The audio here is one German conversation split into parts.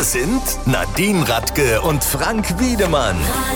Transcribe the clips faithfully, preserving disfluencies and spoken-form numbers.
Hier sind Nadine Radke und Frank Wiedemann.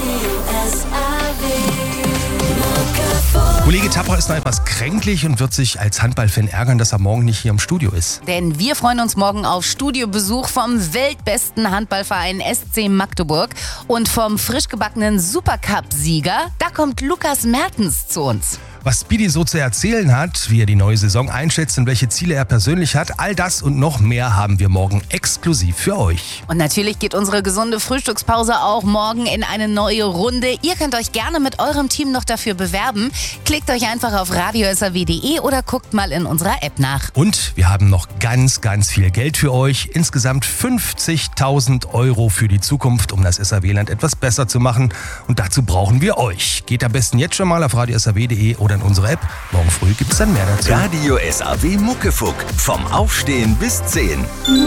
Kollege Tapper ist noch etwas kränklich und wird sich als Handballfan ärgern, dass er morgen nicht hier im Studio ist. Denn wir freuen uns morgen auf Studiobesuch vom weltbesten Handballverein S C Magdeburg und vom frisch gebackenen Supercup-Sieger. Da kommt Lukas Mertens zu uns. Was Speedy so zu erzählen hat, wie er die neue Saison einschätzt und welche Ziele er persönlich hat, all das und noch mehr haben wir morgen exklusiv für euch. Und natürlich geht unsere gesunde Frühstückspause auch morgen in eine neue Runde. Ihr könnt euch gerne mit eurem Team noch dafür bewerben. Klickt euch einfach auf radio s a w punkt de oder guckt mal in unserer App nach. Und wir haben noch ganz, ganz viel Geld für euch. Insgesamt fünfzigtausend Euro für die Zukunft, um das S A W-Land etwas besser zu machen. Und dazu brauchen wir euch. Geht am besten jetzt schon mal auf radio s a w punkt de oder in unsere App. Morgen früh gibt es dann mehr dazu. Radio S A W Muckefuck. Vom Aufstehen bis zehn.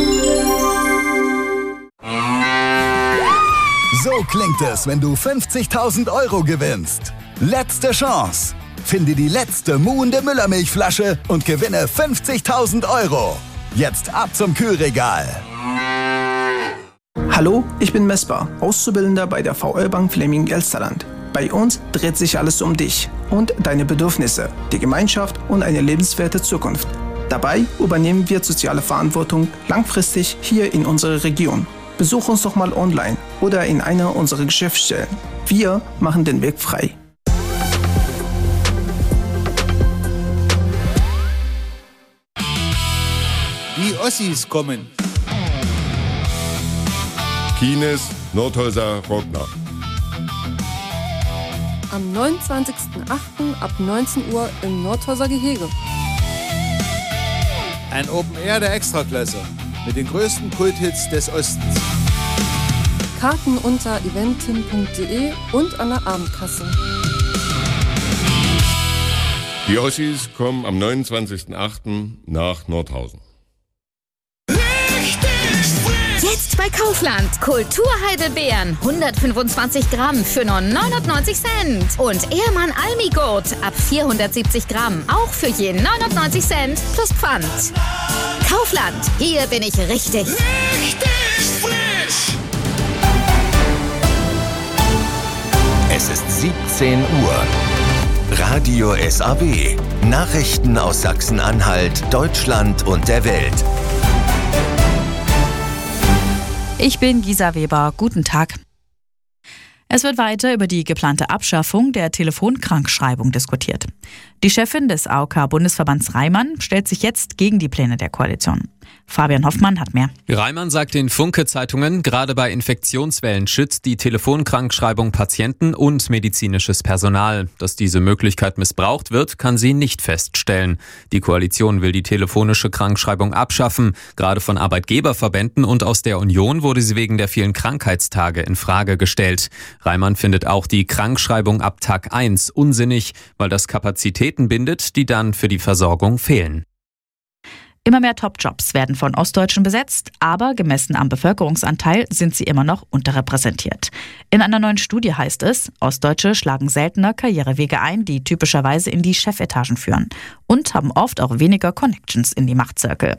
So klingt es, wenn du fünfzigtausend Euro gewinnst. Letzte Chance. Finde die letzte muhende Müllermilchflasche und gewinne fünfzigtausend Euro. Jetzt ab zum Kühlregal. Hallo, ich bin Mesper, Auszubildender bei der V L Bank Fleming Elsterland. Bei uns dreht sich alles um dich und deine Bedürfnisse, die Gemeinschaft und eine lebenswerte Zukunft. Dabei übernehmen wir soziale Verantwortung langfristig hier in unserer Region. Besuch uns doch mal online oder in einer unserer Geschäftsstellen. Wir machen den Weg frei. Die Ossis kommen. Kines, Nordhäuser, Rockner. Am neunundzwanzigsten achten ab neunzehn Uhr im Nordhäuser Gehege. Ein Open Air der Extraklasse mit den größten Kulthits des Ostens. Karten unter eventim punkt de und an der Abendkasse. Die Ossis kommen am neunundzwanzigsten achten nach Nordhausen. Jetzt bei Kaufland. Kulturheidelbeeren. hundertfünfundzwanzig Gramm für nur neunundneunzig Cent. Und Ehrmann Almigurt ab vierhundertsiebzig Gramm. Auch für je neunundneunzig Cent plus Pfand. Kaufland. Hier bin ich richtig. Richtig frisch. Es ist siebzehn Uhr. Radio S A W. Nachrichten aus Sachsen-Anhalt, Deutschland und der Welt. Ich bin Gisa Weber. Guten Tag. Es wird weiter über die geplante Abschaffung der Telefonkrankschreibung diskutiert. Die Chefin des A O K-Bundesverbands Reimann stellt sich jetzt gegen die Pläne der Koalition. Fabian Hoffmann hat mehr. Reimann sagt den Funke-Zeitungen, gerade bei Infektionswellen schützt die Telefonkrankschreibung Patienten und medizinisches Personal. Dass diese Möglichkeit missbraucht wird, kann sie nicht feststellen. Die Koalition will die telefonische Krankschreibung abschaffen. Gerade von Arbeitgeberverbänden und aus der Union wurde sie wegen der vielen Krankheitstage in Frage gestellt. Reimann findet auch die Krankschreibung ab Tag eins unsinnig, weil das Kapazitäten bindet, die dann für die Versorgung fehlen. Immer mehr Top-Jobs werden von Ostdeutschen besetzt, aber gemessen am Bevölkerungsanteil sind sie immer noch unterrepräsentiert. In einer neuen Studie heißt es, Ostdeutsche schlagen seltener Karrierewege ein, die typischerweise in die Chefetagen führen und haben oft auch weniger Connections in die Machtzirkel.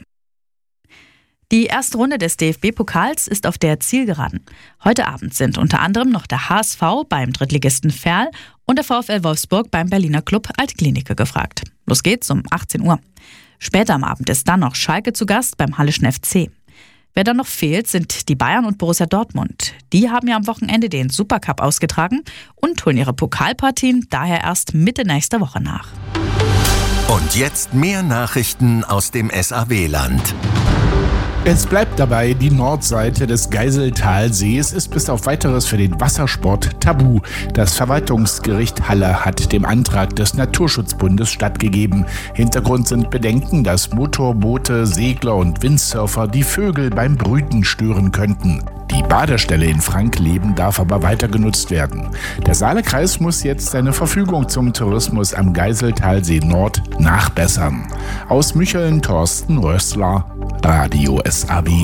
Die erste Runde des D F B-Pokals ist auf der Zielgeraden. Heute Abend sind unter anderem noch der H S V beim Drittligisten Verl und der VfL Wolfsburg beim Berliner Club Altklinike gefragt. Los geht's um achtzehn Uhr. Später am Abend ist dann noch Schalke zu Gast beim Halleschen F C. Wer dann noch fehlt, sind die Bayern und Borussia Dortmund. Die haben ja am Wochenende den Supercup ausgetragen und holen ihre Pokalpartien daher erst Mitte nächster Woche nach. Und jetzt mehr Nachrichten aus dem S A W-Land. Es bleibt dabei, die Nordseite des Geiseltalsees ist bis auf Weiteres für den Wassersport tabu. Das Verwaltungsgericht Halle hat dem Antrag des Naturschutzbundes stattgegeben. Hintergrund sind Bedenken, dass Motorboote, Segler und Windsurfer die Vögel beim Brüten stören könnten. Die Badestelle in Frankleben darf aber weiter genutzt werden. Der Saalekreis muss jetzt seine Verfügung zum Tourismus am Geiseltalsee Nord nachbessern. Aus Mücheln Thorsten Rössler, Radio S A W.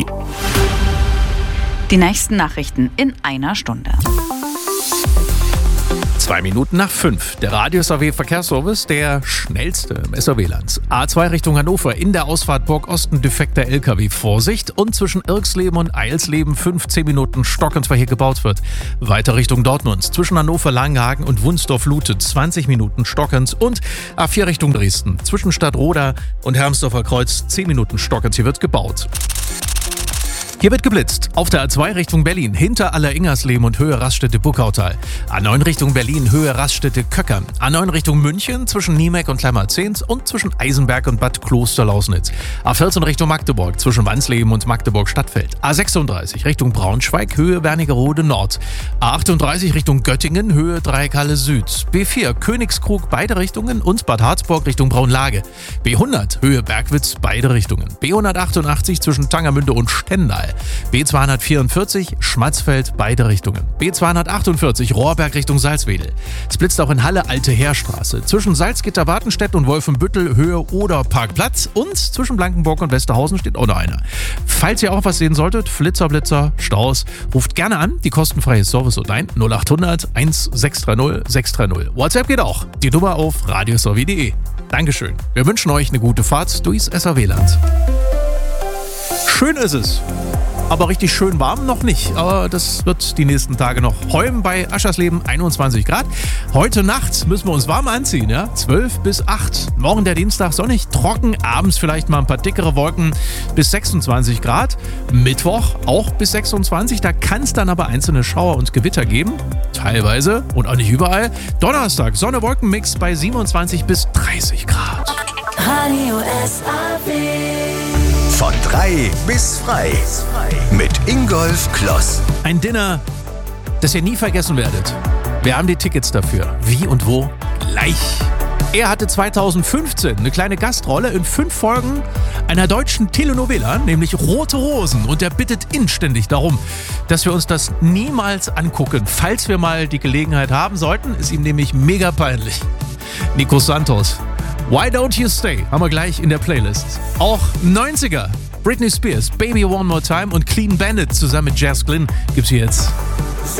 Die nächsten Nachrichten in einer Stunde. Zwei Minuten nach fünf. Der Radio S A W Verkehrsservice, der schnellste im S A W-Land. A zwei Richtung Hannover, in der Ausfahrt Burg Osten defekter L K W. Vorsicht. Und zwischen Irksleben und Eilsleben fünfzehn Minuten stockend, weil hier gebaut wird. Weiter Richtung Dortmund. Zwischen Hannover Langenhagen und Wunsdorf-Lute zwanzig Minuten stockend. Und A vier Richtung Dresden. Zwischen Stadtroda und Hermsdorfer Kreuz zehn Minuten stockend. Hier wird gebaut. Hier wird geblitzt. Auf der A zwei Richtung Berlin, hinter Aller-Ingersleben und Höhe Raststätte Buckautal. A neun Richtung Berlin, Höhe Raststätte Köckern. A neun Richtung München, zwischen Niemek und Kleinmarzehns und zwischen Eisenberg und Bad Klosterlausnitz. A vierzehn Richtung Magdeburg, zwischen Wansleben und Magdeburg-Stadtfeld. A sechsunddreißig Richtung Braunschweig, Höhe Wernigerode Nord. A achtunddreißig Richtung Göttingen, Höhe Dreieckhalle Süd. B vier Königskrug, beide Richtungen und Bad Harzburg Richtung Braunlage. B hundert Höhe Bergwitz, beide Richtungen. B hundertachtundachtzig zwischen Tangermünde und Stendal. B zweihundertvierundvierzig Schmatzfeld, beide Richtungen. B zweihundertachtundvierzig Rohrberg Richtung Salzwedel. Es blitzt auch in Halle Alte Heerstraße. Zwischen Salzgitter Wartenstedt und Wolfenbüttel Höhe Oder Parkplatz. Und zwischen Blankenburg und Westerhausen steht auch noch einer. Falls ihr auch was sehen solltet, Flitzer, Blitzer, Staus, ruft gerne an. Die kostenfreie Service und ein null achthundert sechshundertsechzig sechshundertdreißig. WhatsApp geht auch. Die Nummer auf radio s a w punkt d e. Dankeschön. Wir wünschen euch eine gute Fahrt durchs S A W-Land. Schön ist es. Aber richtig schön warm noch nicht. Aber das wird die nächsten Tage noch. Holm bei Aschersleben einundzwanzig Grad. Heute Nacht müssen wir uns warm anziehen, ja? zwölf bis acht. Morgen der Dienstag sonnig, trocken. Abends vielleicht mal ein paar dickere Wolken bis sechsundzwanzig Grad. Mittwoch auch bis sechsundzwanzig. Da kann es dann aber einzelne Schauer und Gewitter geben. Teilweise und auch nicht überall. Donnerstag Sonne-Wolken-Mix bei siebenundzwanzig bis dreißig Grad. Radio S A W. Von drei bis frei. Mit Ingolf Kloss. Ein Dinner, das ihr nie vergessen werdet. Wir haben die Tickets dafür. Wie und wo? Gleich. Er hatte zweitausendfünfzehn eine kleine Gastrolle in fünf Folgen einer deutschen Telenovela, nämlich Rote Rosen. Und er bittet inständig darum, dass wir uns das niemals angucken. Falls wir mal die Gelegenheit haben sollten, ist ihm nämlich mega peinlich. Nico Santos. Why Don't You Stay haben wir gleich in der Playlist. Auch neunziger. Britney Spears, Baby One More Time und Clean Bandit zusammen mit Jazz Glynn gibt's hier jetzt.